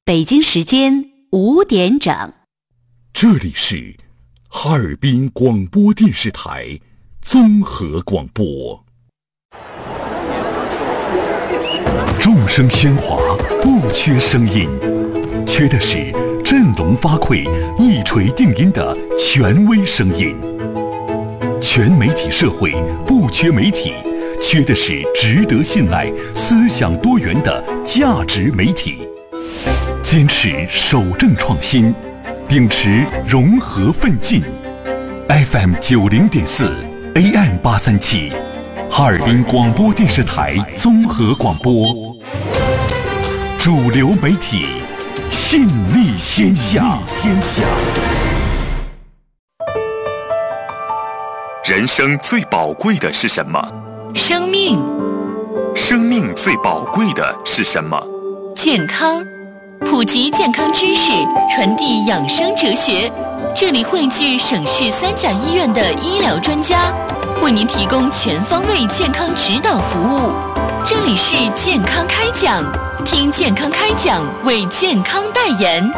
北京时间5点整。 这里是哈尔滨广播电视台综合广播。众声喧哗，不缺声音，缺的是振聋发聩、一锤定音的权威声音。全媒体社会不缺媒体，缺的是值得信赖、思想多元的价值媒体。坚持守正创新，秉持融合奋进。FM 90.4 AM 837，哈尔滨广播电视台综合广播，主流媒体，信力天下。人生最宝贵的是什么？ 生命。 生命最宝贵的是什么？ 健康。普及健康知识，传递养生哲学。这里汇聚省市3甲医院的医疗专家，为您提供全方位健康指导服务。这里是健康开讲，听健康开讲，为健康代言。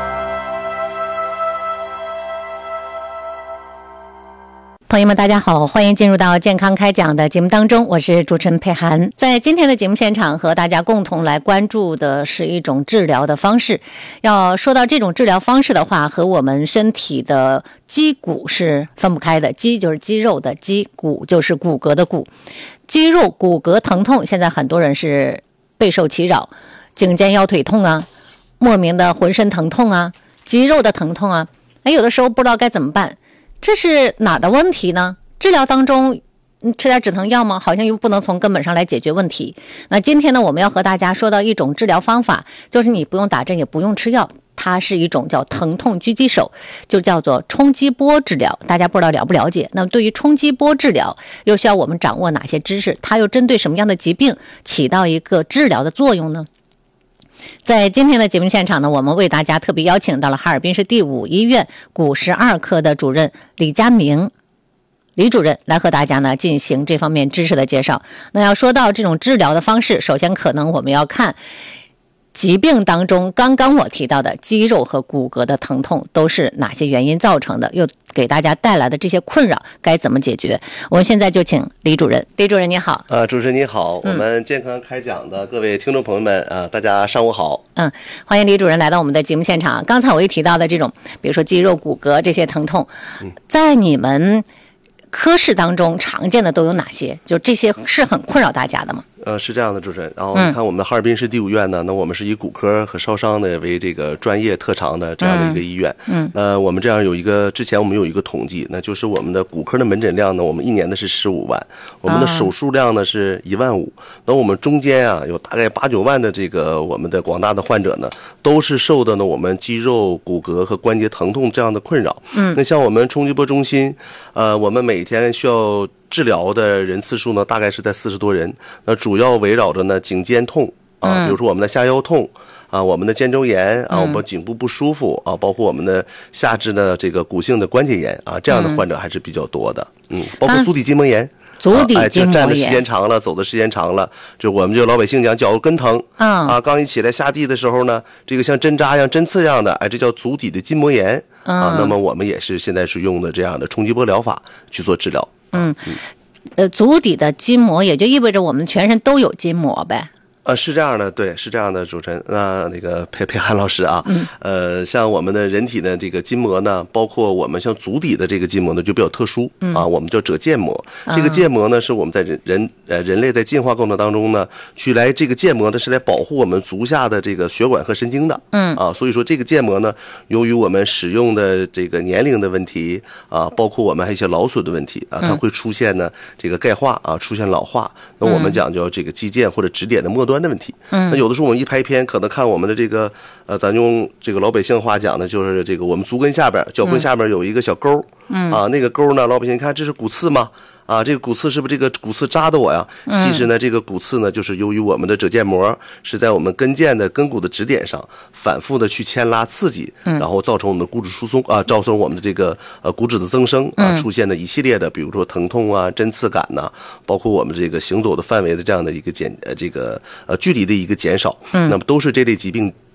朋友们大家好，欢迎进入到健康开讲的节目当中，我是主持人佩涵。在今天的节目现场和大家共同来关注的是一种治疗的方式。要说到这种治疗方式的话，和我们身体的肌骨是分不开的。肌就是肌肉的肌，骨就是骨骼的骨。肌肉骨骼疼痛，现在很多人是备受其扰，颈肩腰腿痛啊，莫名的浑身疼痛啊，肌肉的疼痛啊，有的时候不知道该怎么办。这是哪的问题呢？治疗当中吃点止疼药吗？好像又不能从根本上来解决问题。那今天呢，我们要和大家说到一种治疗方法，就是你不用打针也不用吃药，它是一种叫疼痛狙击手，就叫做冲击波治疗。大家不知道了不了解？那么对于冲击波治疗又需要我们掌握哪些知识？它又针对什么样的疾病起到一个治疗的作用呢？在今天的节目现场呢，我们为大家特别邀请到了哈尔滨市第5医院骨12科的主任李佳明李主任来和大家呢进行这方面知识的介绍。那要说到这种治疗的方式，首先可能我们要看疾病当中刚刚我提到的肌肉和骨骼的疼痛都是哪些原因造成的，又给大家带来的这些困扰该怎么解决。我们现在就请李主任。李主任你好。 主持人你好，我们健康开讲的各位听众朋友们大家上午好。 欢迎李主任来到我们的节目现场。刚才我一提到的这种比如说肌肉骨骼这些疼痛，在你们科室当中常见的都有哪些？就这些是很困扰大家的吗？ 是这样的，主持人。然后你看我们哈尔滨市第5院呢，那我们是以骨科和烧伤的为这个专业特长的这样的一个医院。我们这样之前我们有一个统计，那就是我们的骨科的门诊量呢，我们一年的是15万，我们的手术量呢是1万5。那我们中间有大概8、9万的这个我们的广大的患者呢，都是受的呢我们肌肉、骨骼和关节疼痛这样的困扰。那像我们冲击波中心，我们每天需要治疗的人次数呢，大概是在40多人。那主要围绕着呢颈肩痛比如说我们的下腰痛我们的肩周炎我们颈部不舒服包括我们的下肢的这个骨性的关节炎这样的患者还是比较多的。包括足底筋膜炎。 足底筋膜炎站的时间长了，走的时间长了，就我们就老百姓讲脚跟疼刚一起来下地的时候呢，这个像针扎一样、针刺一样的这叫足底的筋膜炎那么我们也是现在是用的这样的冲击波疗法去做治疗。 足底的筋膜也就意味着我们全身都有筋膜呗。 是这样的，对，是这样的，主持人。那个裴涵老师像我们的人体的这个筋膜呢，包括我们像足底的这个筋膜呢，就比较特殊我们叫褶腱膜。这个腱膜呢，是我们在人类在进化过程当中呢，这个腱膜呢是来保护我们足下的这个血管和神经的。所以说这个腱膜呢，由于我们使用的这个年龄的问题包括我们还有一些劳损的问题它会出现呢这个钙化出现老化。那我们讲究这个肌腱或者指点的末端的问题。那有的时候我们一拍片，可能看我们的这个咱用这个老百姓话讲呢，就是这个我们足跟下边、脚跟下边有一个小沟那个沟呢，老百姓看这是骨刺吗？这个骨刺是不是这个骨刺扎的我呀？其实呢，这个骨刺呢，就是由于我们的褶腱膜是在我们跟腱的根骨的指点上反复的去牵拉刺激，然后造成我们的骨质疏松造成我们的这个骨质的增生出现的一系列的，比如说疼痛针刺感包括我们这个行走的范围的这样的一个距离的一个减少，那么都是这类疾病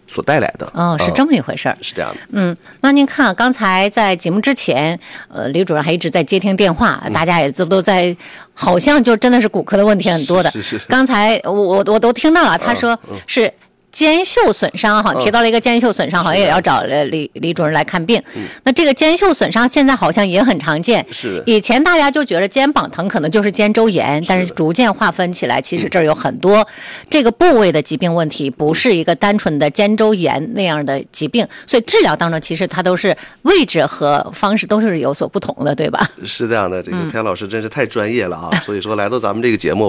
所带来的。 哦，是这么一回事儿。 是这样的。 那您看，刚才在节目之前，李主任还一直在接听电话，大家也都在，好像就真的是骨科的问题很多的。 是。 刚才我都听到了，他说是肩袖损伤哈，提到了一个肩袖损伤，好像也要找李主任来看病。那这个肩袖损伤现在好像也很常见。 是。 以前大家就觉得肩膀疼可能就是肩周炎，但是逐渐划分起来，其实这儿有很多这个部位的疾病问题，不是一个单纯的肩周炎那样的疾病。所以治疗当中其实它都是位置和方式都是有所不同的，对吧？ 是这样的，这个裴老师真是太专业了啊！所以说来到咱们这个节目。